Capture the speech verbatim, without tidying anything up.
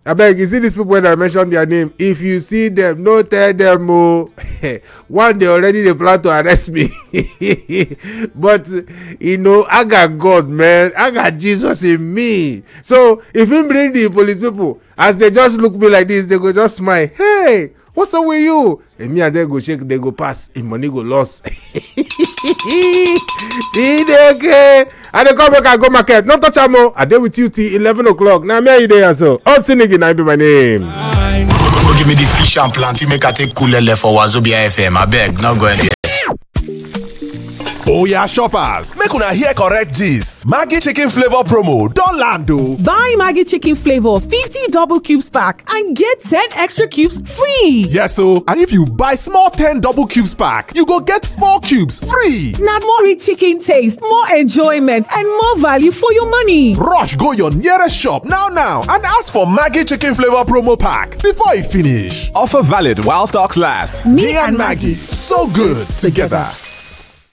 I beg, you see these people when I mention their name, if you see them, no tell them, oh, one day already they plan to arrest me. But, you know, I got God, man. I got Jesus in me. So, if you bring the police people, as they just look me like this, they go just smile. Hey, what's up with you? And me and them go shake, they go pass, and money go lost. See, they okay. And they come back and go market. No touch am. I dey with you till eleven o'clock. Now me you there so. All Sinigi na be my name. Go give me the fish and plenty. Make I take Kulele for Wazobia F M. I beg, not go anywhere. Oh yeah, shoppers, make una hear correct gist. Maggi chicken flavor promo don land o. Buy Maggi chicken flavor fifty double cubes pack and get ten extra cubes free. Yes o, and if you buy small ten double cubes pack, you go get four cubes free. Na more rich chicken taste, more enjoyment, and more value for your money. Rush go your nearest shop now now and ask for Maggi chicken flavor promo pack before e finish. Offer valid while stocks last. Me, Me and Maggi, so good together.